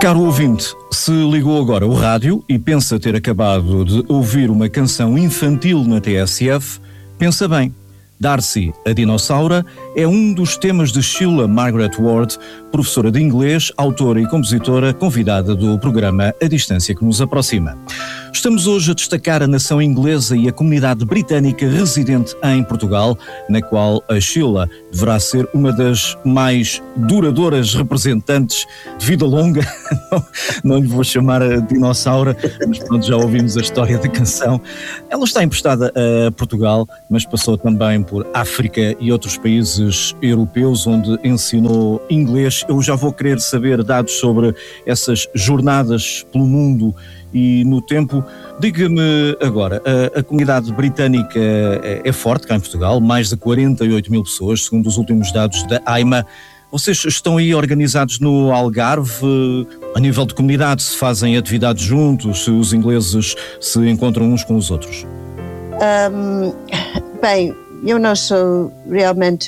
Caro ouvinte, se ligou agora o rádio e pensa ter acabado de ouvir uma canção infantil na TSF, pensa bem. Darcy, a dinossaura, é um dos temas de Sheila Margaret Ward, professora de inglês, autora e compositora, convidada do programa A Distância que nos aproxima. Estamos hoje a destacar a nação inglesa e a comunidade britânica residente em Portugal, na qual a Sheila deverá ser uma das mais duradouras representantes de vida longa. Não lhe vou chamar a dinossaura, mas pronto, já ouvimos a história da canção. Ela está emprestada a Portugal, mas passou também por África e outros países europeus onde ensinou inglês. Eu já vou querer saber dados sobre essas jornadas pelo mundo e no tempo. Diga-me agora, a comunidade britânica é forte cá em Portugal, mais de 48 mil pessoas, segundo os últimos dados da AIMA. Vocês estão aí organizados no Algarve? A nível de comunidade, se fazem atividades juntos, se os ingleses se encontram uns com os outros? Bem, eu não sou realmente